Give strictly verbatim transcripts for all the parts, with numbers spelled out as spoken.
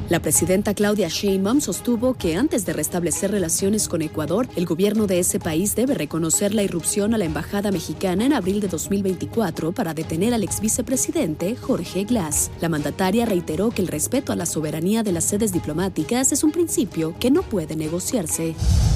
La presidenta Claudia Sheinbaum sostuvo que antes de restablecer relaciones con Ecuador, el gobierno de ese país debe reconocer la irrupción a la embajada mexicana en abril de dos mil veinticuatro para detener al ex vicepresidente Jorge Glass. La mandataria reiteró que el respeto a la soberanía de las sedes diplomáticas es un principio que no puede negociarse.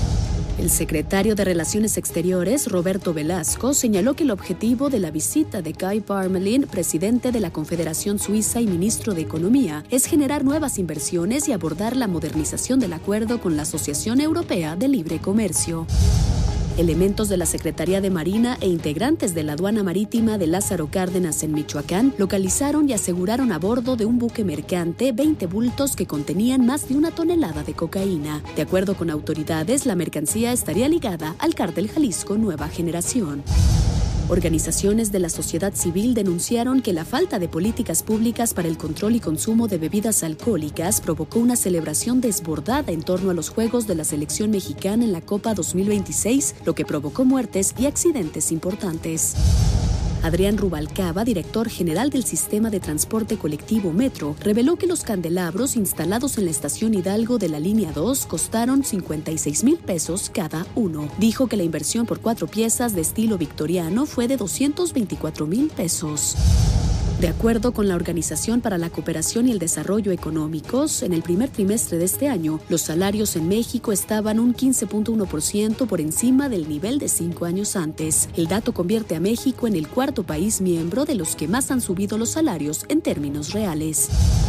El secretario de Relaciones Exteriores, Roberto Velasco, señaló que el objetivo de la visita de Guy Parmelin, presidente de la Confederación Suiza y ministro de Economía, es generar nuevas inversiones y abordar la modernización del acuerdo con la Asociación Europea de Libre Comercio. Elementos de la Secretaría de Marina e integrantes de la aduana marítima de Lázaro Cárdenas en Michoacán localizaron y aseguraron a bordo de un buque mercante veinte bultos que contenían más de una tonelada de cocaína. De acuerdo con autoridades, la mercancía estaría ligada al Cártel Jalisco Nueva Generación. Organizaciones de la sociedad civil denunciaron que la falta de políticas públicas para el control y consumo de bebidas alcohólicas provocó una celebración desbordada en torno a los Juegos de la Selección Mexicana en la Copa dos mil veintiséis, lo que provocó muertes y accidentes importantes. Adrián Rubalcaba, director general del Sistema de Transporte Colectivo Metro, reveló que los candelabros instalados en la estación Hidalgo de la línea dos costaron cincuenta y seis mil pesos cada uno. Dijo que la inversión por cuatro piezas de estilo victoriano fue de doscientos veinticuatro mil pesos. De acuerdo con la Organización para la Cooperación y el Desarrollo Económicos, en el primer trimestre de este año, los salarios en México estaban un quince punto uno por ciento por encima del nivel de cinco años antes. El dato convierte a México en el cuarto país miembro de los que más han subido los salarios en términos reales.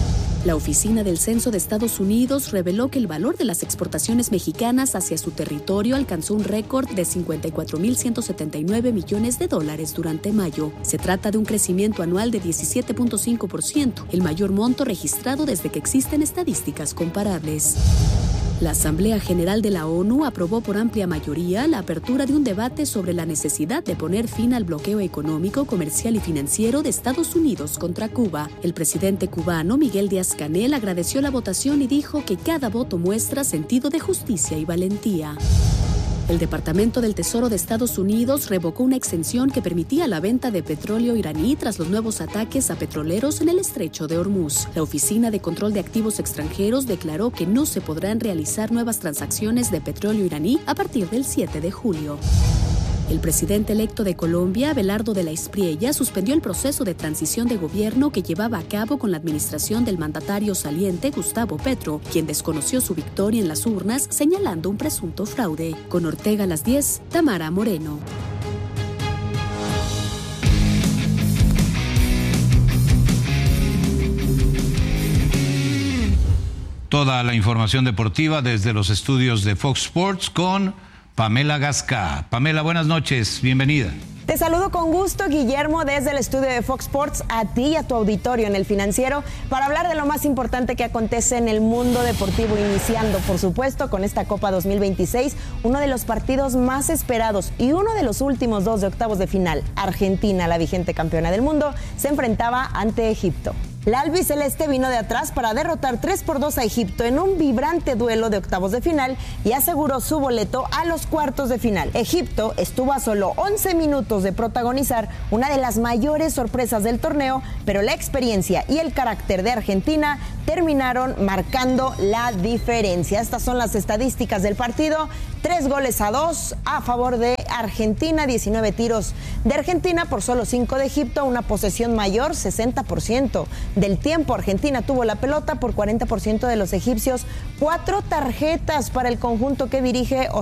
La Oficina del Censo de Estados Unidos reveló que el valor de las exportaciones mexicanas hacia su territorio alcanzó un récord de cincuenta y cuatro mil ciento setenta y nueve millones de dólares durante mayo. Se trata de un crecimiento anual de diecisiete punto cinco por ciento, el mayor monto registrado desde que existen estadísticas comparables. La Asamblea General de la ONU aprobó por amplia mayoría la apertura de un debate sobre la necesidad de poner fin al bloqueo económico, comercial y financiero de Estados Unidos contra Cuba. El presidente cubano, Miguel Díaz-Canel, agradeció la votación y dijo que cada voto muestra sentido de justicia y valentía. El Departamento del Tesoro de Estados Unidos revocó una exención que permitía la venta de petróleo iraní tras los nuevos ataques a petroleros en el estrecho de Hormuz. La Oficina de Control de Activos Extranjeros declaró que no se podrán realizar nuevas transacciones de petróleo iraní a partir del siete de julio. El presidente electo de Colombia, Abelardo de la Espriella, suspendió el proceso de transición de gobierno que llevaba a cabo con la administración del mandatario saliente Gustavo Petro, quien desconoció su victoria en las urnas señalando un presunto fraude. Con Ortega a las diez, Tamara Moreno. Toda la información deportiva desde los estudios de Fox Sports con Pamela Gasca. Pamela, buenas noches, bienvenida. Te saludo con gusto, Guillermo, desde el estudio de Fox Sports, a ti y a tu auditorio en El Financiero, para hablar de lo más importante que acontece en el mundo deportivo, iniciando, por supuesto, con esta Copa dos mil veintiséis, uno de los partidos más esperados y uno de los últimos dos de octavos de final. Argentina, la vigente campeona del mundo, se enfrentaba ante Egipto. La albiceleste vino de atrás para derrotar tres por dos a Egipto en un vibrante duelo de octavos de final y aseguró su boleto a los cuartos de final. Egipto estuvo a solo once minutos de protagonizar una de las mayores sorpresas del torneo, pero la experiencia y el carácter de Argentina terminaron marcando la diferencia. Estas son las estadísticas del partido: tres goles a dos a favor de Argentina, diecinueve tiros de Argentina por solo cinco de Egipto, una posesión mayor, sesenta por ciento del tiempo Argentina tuvo la pelota por cuarenta por ciento de los egipcios, cuatro tarjetas para el conjunto que dirige